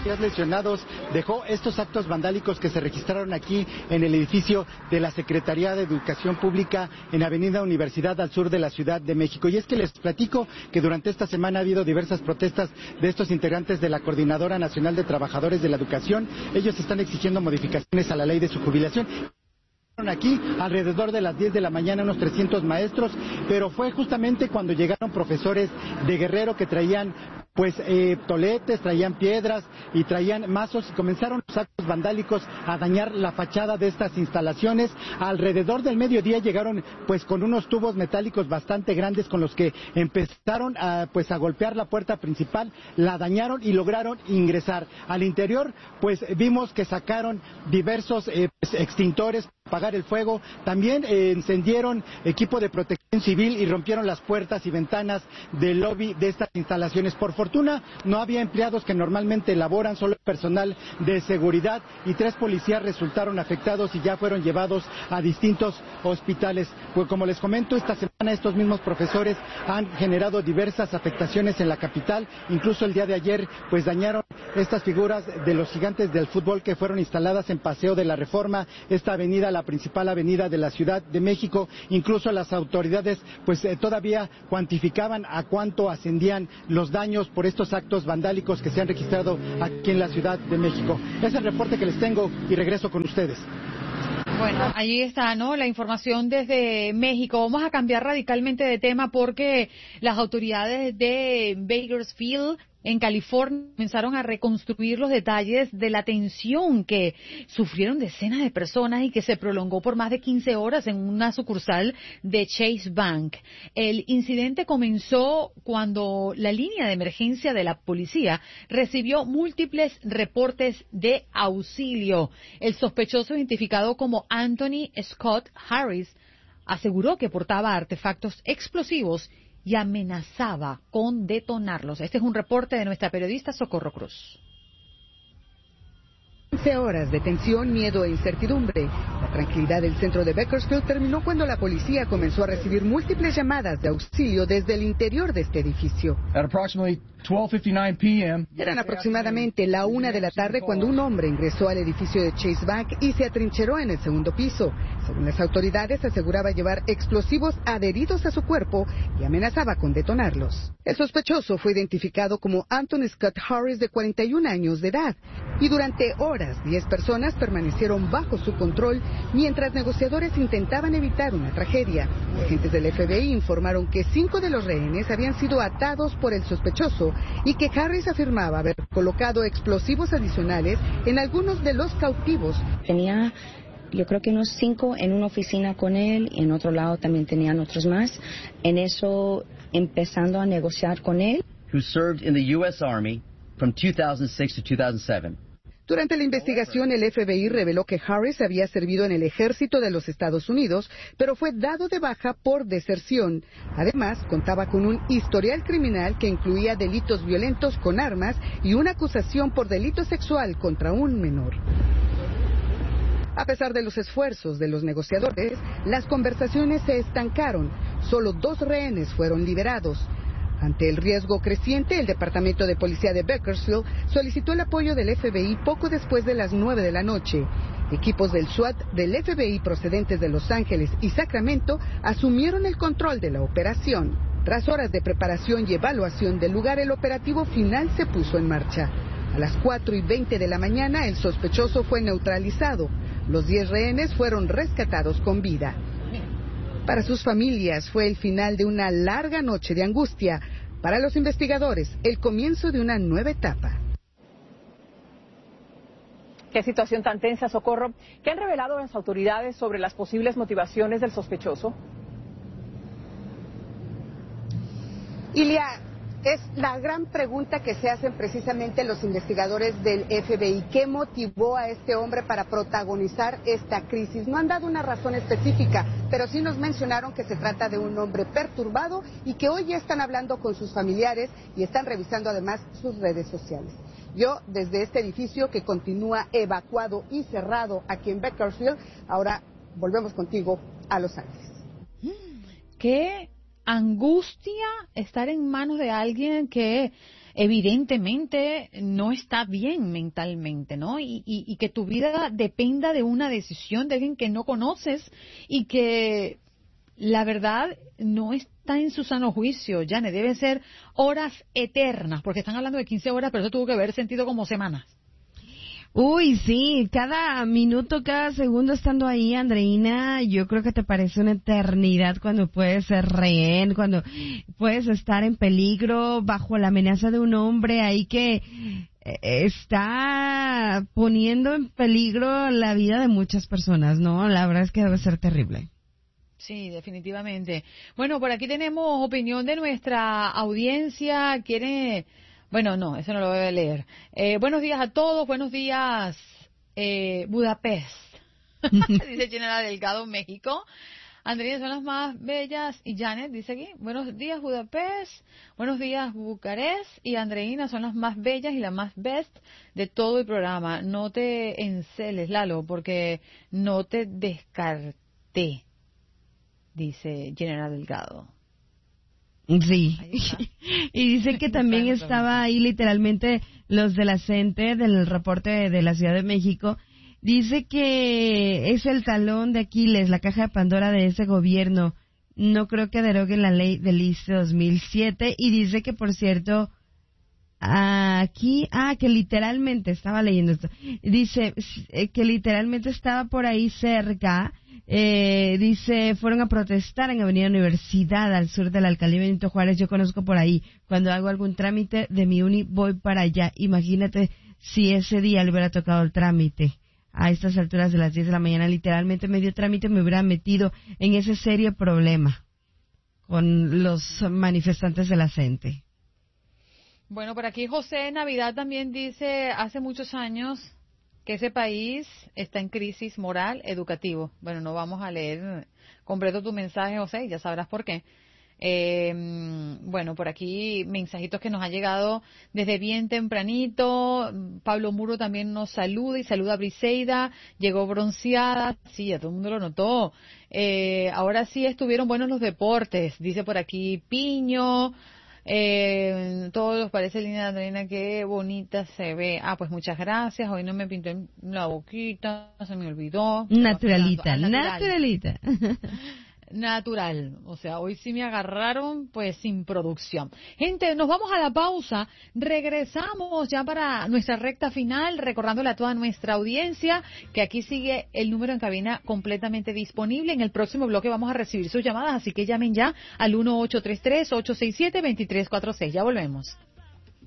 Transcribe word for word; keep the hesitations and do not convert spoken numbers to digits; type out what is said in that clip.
lesionados dejó estos actos vandálicos que se registraron aquí en el edificio de la Secretaría de Educación Pública en Avenida Universidad al sur de la Ciudad de México. Y es que les platico que durante esta semana ha habido diversas protestas de estos integrantes de la Coordinadora Nacional de Trabajadores de la Educación. Ellos están exigiendo modificaciones a la ley de su jubilación. Aquí alrededor de las diez de la mañana unos trescientos maestros, pero fue justamente cuando llegaron profesores de Guerrero que traían pues eh, toletes, traían piedras y traían mazos y comenzaron los actos vandálicos a dañar la fachada de estas instalaciones. Alrededor del mediodía llegaron pues con unos tubos metálicos bastante grandes con los que empezaron a pues a golpear la puerta principal, la dañaron y lograron ingresar. Al interior pues vimos que sacaron diversos eh, pues, extintores para apagar el fuego, también eh, encendieron equipo de protección civil y rompieron las puertas y ventanas del lobby de estas instalaciones. Por fortuna no había empleados que normalmente laboran, solo personal de seguridad y tres policías resultaron afectados y ya fueron llevados a distintos hospitales. Pues como les comento, esta semana estos mismos profesores han generado diversas afectaciones en la capital, incluso el día de ayer pues dañaron estas figuras de los gigantes del fútbol que fueron instaladas en Paseo de la Reforma, esta avenida, la principal avenida de la Ciudad de México. Incluso las autoridades pues eh, todavía cuantificaban a cuánto ascendían los daños por estos actos vandálicos que se han registrado aquí en la Ciudad de México. Es el reporte que les tengo y regreso con ustedes. Bueno, allí está, ¿no?, la información desde México. Vamos a cambiar radicalmente de tema porque las autoridades de Bakersfield en California comenzaron a reconstruir los detalles de la tensión que sufrieron decenas de personas y que se prolongó por más de quince horas en una sucursal de Chase Bank. El incidente comenzó cuando la línea de emergencia de la policía recibió múltiples reportes de auxilio. El sospechoso, identificado como Anthony Scott Harris, aseguró que portaba artefactos explosivos y amenazaba con detonarlos. Este es un reporte de nuestra periodista Socorro Cruz. quince horas de tensión, miedo e incertidumbre. La tranquilidad del centro de Bakersfield terminó cuando la policía comenzó a recibir múltiples llamadas de auxilio desde el interior de este edificio. Eran aproximadamente la una de la tarde cuando un hombre ingresó al edificio de Chase Bank y se atrincheró en el segundo piso. Según las autoridades, aseguraba llevar explosivos adheridos a su cuerpo y amenazaba con detonarlos. El sospechoso fue identificado como Anthony Scott Harris, de cuarenta y un años de edad, y durante horas diez personas permanecieron bajo su control mientras negociadores intentaban evitar una tragedia. Agentes del F B I informaron que cinco de los rehenes habían sido atados por el sospechoso y que Harris afirmaba haber colocado explosivos adicionales en algunos de los cautivos. Tenía, yo creo que unos cinco en una oficina con él y en otro lado también tenían otros más. En eso, empezando a negociar con él. Who served in the U S Army from two thousand six to two thousand seven. Durante la investigación, el F B I reveló que Harris había servido en el ejército de los Estados Unidos, pero fue dado de baja por deserción. Además, contaba con un historial criminal que incluía delitos violentos con armas y una acusación por delito sexual contra un menor. A pesar de los esfuerzos de los negociadores, las conversaciones se estancaron. Solo dos rehenes fueron liberados. Ante el riesgo creciente, el Departamento de Policía de Bakersfield solicitó el apoyo del F B I poco después de las nueve de la noche. Equipos del SWAT del F B I procedentes de Los Ángeles y Sacramento asumieron el control de la operación. Tras horas de preparación y evaluación del lugar, el operativo final se puso en marcha. A las cuatro y veinte de la mañana, el sospechoso fue neutralizado. Los diez rehenes fueron rescatados con vida. Para sus familias fue el final de una larga noche de angustia. Para los investigadores, el comienzo de una nueva etapa. Qué situación tan tensa, Socorro. ¿Qué han revelado las autoridades sobre las posibles motivaciones del sospechoso? Ilia, es la gran pregunta que se hacen precisamente los investigadores del F B I. ¿Qué motivó a este hombre para protagonizar esta crisis? No han dado una razón específica, pero sí nos mencionaron que se trata de un hombre perturbado y que hoy ya están hablando con sus familiares y están revisando además sus redes sociales. Yo, desde este edificio que continúa evacuado y cerrado aquí en Bakersfield, ahora volvemos contigo a Los Ángeles. ¿Qué angustia estar en manos de alguien que evidentemente no está bien mentalmente, ¿no? Y, y, y que tu vida dependa de una decisión de alguien que no conoces y que la verdad no está en su sano juicio, Janet. Deben ser horas eternas, porque están hablando de quince horas, pero eso tuvo que haber sentido como semanas. Uy, sí, cada minuto, cada segundo estando ahí, Andreina, yo creo que te parece una eternidad cuando puedes ser rehén, cuando puedes estar en peligro bajo la amenaza de un hombre ahí que está poniendo en peligro la vida de muchas personas, ¿no? La verdad es que debe ser terrible. Sí, definitivamente. Bueno, por aquí tenemos opinión de nuestra audiencia. ¿Quiere...? Bueno, no, eso no lo voy a leer. Eh, buenos días a todos, buenos días, eh, Budapest, dice General Delgado, México. Andrea, son las más bellas, y Janet dice aquí, buenos días, Budapest, buenos días, Bucarest, y Andreina son las más bellas y las más best de todo el programa. No te enceles, Lalo, porque no te descarté, dice General Delgado. Sí, y dice que también estaba ahí literalmente los de la CENTE, del reporte de, de la Ciudad de México, dice que es el talón de Aquiles, la caja de Pandora de ese gobierno. No creo que deroguen la ley del I C E dos mil siete, y dice que, por cierto, aquí, ah, que literalmente, estaba leyendo esto, dice que literalmente estaba por ahí cerca. Eh, dice, fueron a protestar en Avenida Universidad, al sur de la alcaldía Benito Juárez. Yo conozco por ahí. Cuando hago algún trámite de mi uni, voy para allá. Imagínate si ese día le hubiera tocado el trámite. A estas alturas de las diez de la mañana, literalmente medio trámite, me hubiera metido en ese serio problema con los manifestantes de la CENTE. Bueno, por aquí José Navidad también dice, hace muchos años que ese país está en crisis moral, educativo. Bueno, no vamos a leer completo tu mensaje, José, ya sabrás por qué. Eh, bueno, por aquí mensajitos que nos ha llegado desde bien tempranito. Pablo Muro también nos saluda y saluda a Briseida. Llegó bronceada, sí, ya todo el mundo lo notó. Eh, ahora sí estuvieron buenos los deportes, dice por aquí Piño. Eh, todos parece linda, Andreina, qué bonita se ve. Ah, pues muchas gracias. Hoy no me pinté la boquita, se me olvidó. Naturalita, ah, natural. naturalita. Natural, o sea, hoy sí me agarraron pues sin producción. Gente, nos vamos a la pausa, regresamos ya para nuestra recta final, recordándole a toda nuestra audiencia que aquí sigue el número en cabina completamente disponible. En el próximo bloque vamos a recibir sus llamadas, así que llamen ya al uno ocho tres tres, ocho seis siete, dos tres cuatro seis. Ya volvemos.